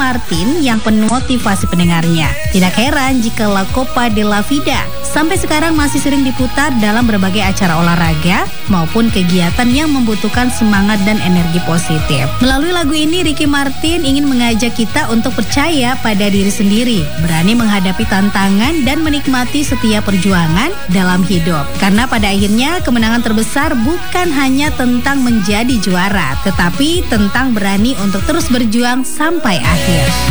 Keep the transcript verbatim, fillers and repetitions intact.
Martin yang penuh motivasi pendengarnya. Tidak heran jika La Copa de la Vida sampai sekarang masih sering diputar dalam berbagai acara olahraga maupun kegiatan yang membutuhkan semangat dan energi positif. Melalui lagu ini, Ricky Martin ingin mengajak kita untuk percaya pada diri sendiri, berani menghadapi tantangan dan menikmati setiap perjuangan dalam hidup. Karena pada akhirnya kemenangan terbesar bukan hanya tentang menjadi juara, tetapi tentang berani untuk terus berjuang sampai akhir.